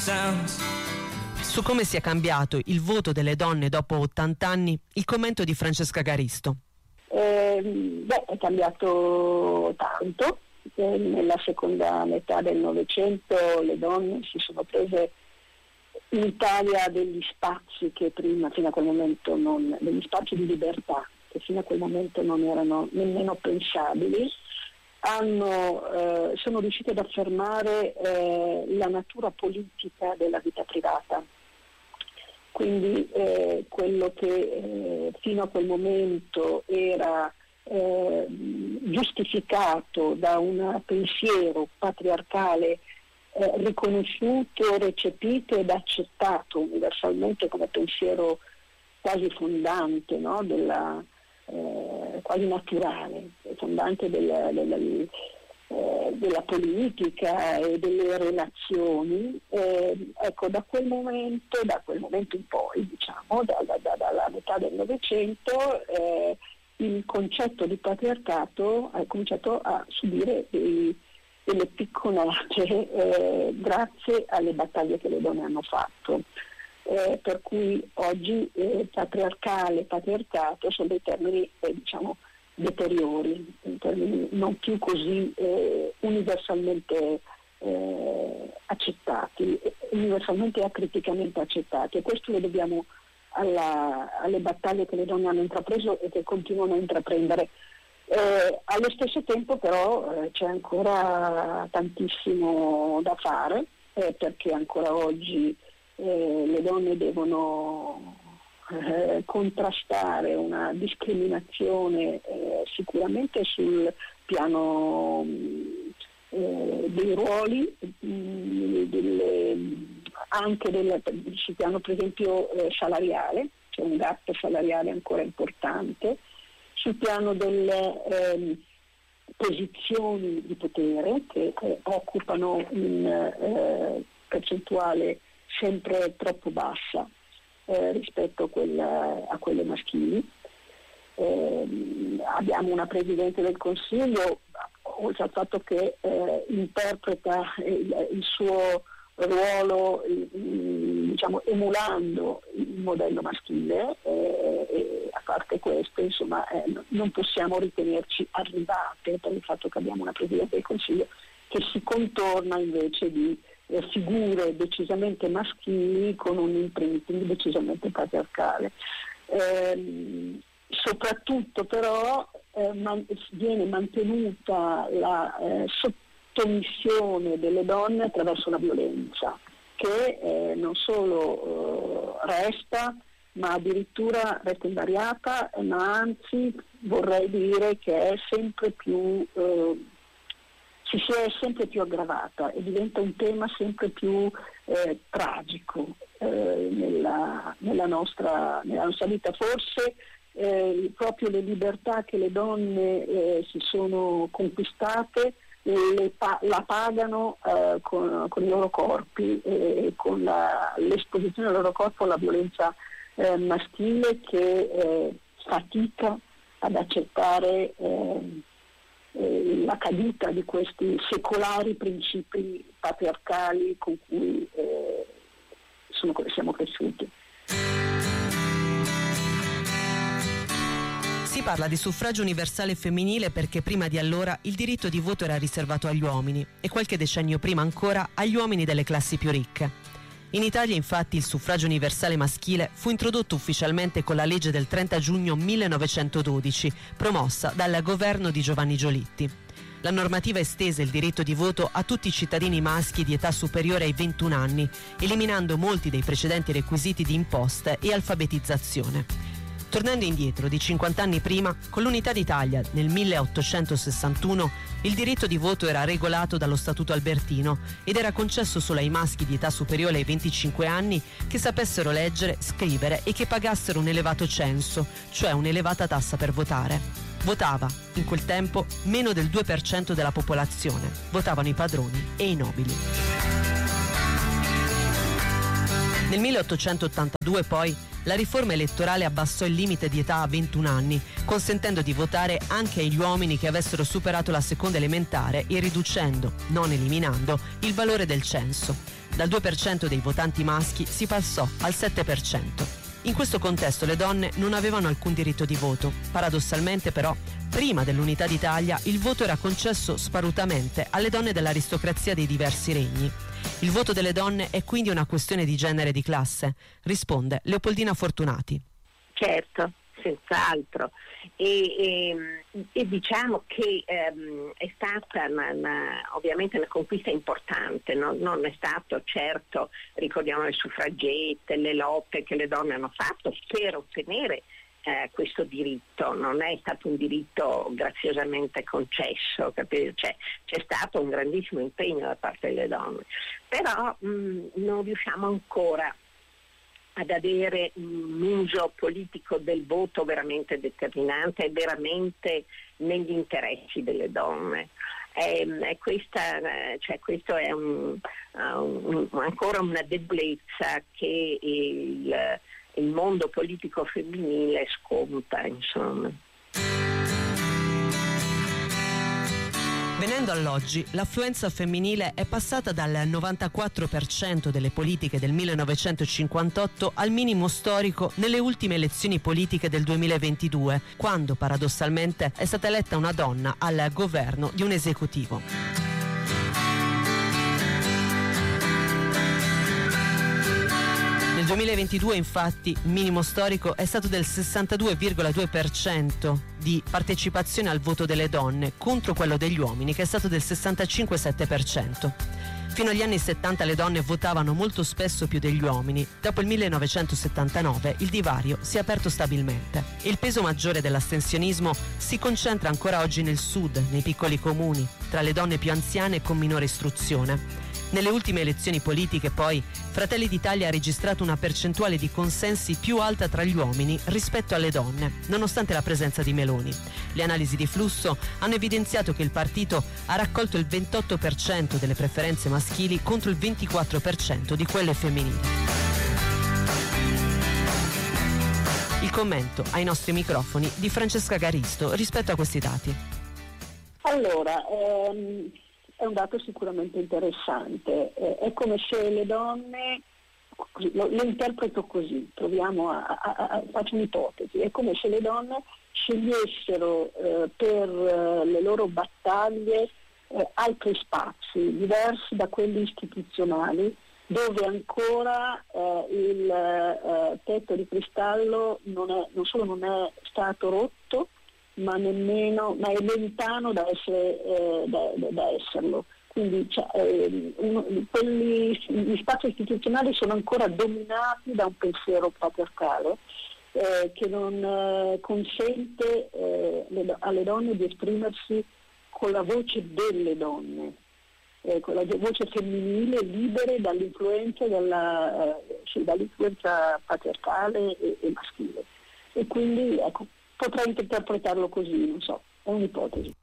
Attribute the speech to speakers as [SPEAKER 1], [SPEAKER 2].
[SPEAKER 1] Su come sia cambiato il voto delle donne dopo 80 anni, il commento di Francesca Caristo.
[SPEAKER 2] È cambiato tanto. Nella seconda metà del Novecento le donne si sono prese in Italia degli spazi che prima, fino a quel momento, degli spazi di libertà che fino a quel momento non erano nemmeno pensabili. Sono riuscite ad affermare la natura politica della vita privata. Quindi quello che fino a quel momento era giustificato da un pensiero patriarcale riconosciuto, recepito ed accettato universalmente come pensiero quasi fondante, no? Quasi naturale, fondante della politica e delle relazioni. Ecco, da quel momento in poi, diciamo, dalla metà del Novecento, il concetto di patriarcato ha cominciato a subire delle picconate grazie alle battaglie che le donne hanno fatto. Per cui oggi patriarcato sono dei termini diciamo deteriori, termini non più così universalmente accettati, universalmente acriticamente accettati, e questo lo dobbiamo alle battaglie che le donne hanno intrapreso e che continuano a intraprendere. Allo stesso tempo però c'è ancora tantissimo da fare, perché ancora oggi le donne devono contrastare una discriminazione sicuramente sul piano dei ruoli, anche sul piano per esempio salariale, c'è un gap salariale ancora importante, sul piano delle posizioni di potere che occupano in percentuale sempre troppo bassa rispetto a quelle maschili. Abbiamo una Presidente del Consiglio, oltre al fatto che interpreta il suo ruolo diciamo emulando il modello maschile, e a parte questo insomma non possiamo ritenerci arrivate per il fatto che abbiamo una Presidente del Consiglio che si contorna invece di figure decisamente maschili con un imprinting decisamente patriarcale. Soprattutto però viene mantenuta la sottomissione delle donne attraverso la violenza, che non solo resta, ma addirittura resta invariata, ma anzi vorrei dire che è sempre più si è sempre più aggravata e diventa un tema sempre più tragico nella nostra vita. Forse proprio le libertà che le donne si sono conquistate la pagano con i loro corpi e con l'esposizione del loro corpo alla violenza maschile, che fatica ad accettare la caduta di questi secolari principi patriarcali con cui siamo cresciuti.
[SPEAKER 1] Si parla di suffragio universale femminile perché prima di allora il diritto di voto era riservato agli uomini e qualche decennio prima ancora agli uomini delle classi più ricche. In Italia infatti il suffragio universale maschile fu introdotto ufficialmente con la legge del 30 giugno 1912, promossa dal governo di Giovanni Giolitti. La normativa estese il diritto di voto a tutti i cittadini maschi di età superiore ai 21 anni, eliminando molti dei precedenti requisiti di imposte e alfabetizzazione. Tornando indietro di 50 anni prima, con l'Unità d'Italia nel 1861, il diritto di voto era regolato dallo Statuto Albertino ed era concesso solo ai maschi di età superiore ai 25 anni che sapessero leggere, scrivere e che pagassero un elevato censo, cioè un'elevata tassa per votare. Votava, in quel tempo, meno del 2% della popolazione. Votavano i padroni e i nobili. Nel 1882 poi la riforma elettorale abbassò il limite di età a 21 anni, consentendo di votare anche agli uomini che avessero superato la seconda elementare e riducendo, non eliminando, il valore del censo. Dal 2% dei votanti maschi si passò al 7%. In questo contesto le donne non avevano alcun diritto di voto. Paradossalmente però, prima dell'Unità d'Italia, il voto era concesso sparutamente alle donne dell'aristocrazia dei diversi regni. Il voto delle donne è quindi una questione di genere e di classe, risponde Leopoldina Fortunati.
[SPEAKER 3] Certo, senz'altro. E diciamo che è stata ovviamente una conquista importante, non è stato certo, ricordiamo le suffragette, le lotte che le donne hanno fatto per ottenere questo diritto, non è stato un diritto graziosamente concesso, capito? C'è stato un grandissimo impegno da parte delle donne, però non riusciamo ancora ad avere un uso politico del voto veramente determinante e veramente negli interessi delle donne. Questo è ancora una debolezza che il mondo politico femminile sconta, insomma.
[SPEAKER 1] Venendo all'oggi, l'affluenza femminile è passata dal 94% delle politiche del 1958 al minimo storico nelle ultime elezioni politiche del 2022, quando paradossalmente è stata eletta una donna al governo di un esecutivo. Nel 2022 infatti il minimo storico è stato del 62,2% di partecipazione al voto delle donne contro quello degli uomini che è stato del 65,7%. Fino agli anni 70 le donne votavano molto spesso più degli uomini. Dopo il 1979 il divario si è aperto stabilmente. Il peso maggiore dell'astensionismo si concentra ancora oggi nel sud, nei piccoli comuni, tra le donne più anziane e con minore istruzione. Nelle ultime elezioni politiche, poi, Fratelli d'Italia ha registrato una percentuale di consensi più alta tra gli uomini rispetto alle donne, nonostante la presenza di Meloni. Le analisi di flusso hanno evidenziato che il partito ha raccolto il 28% delle preferenze maschili contro il 24% di quelle femminili. Il commento ai nostri microfoni di Francesca Garisto rispetto a questi dati.
[SPEAKER 2] Allora, è un dato sicuramente interessante, è come se le donne, lo interpreto così, faccio un'ipotesi, è come se le donne scegliessero per le loro battaglie altri spazi diversi da quelli istituzionali, dove ancora il tetto di cristallo non solo non è stato rotto, ma è lontano da esserlo. Quindi gli spazi istituzionali sono ancora dominati da un pensiero patriarcale che non consente alle donne di esprimersi con la voce delle donne, con la voce femminile, libere dall'influenza dall'influenza patriarcale e maschile. E quindi potrei interpretarlo così, non so, è un'ipotesi.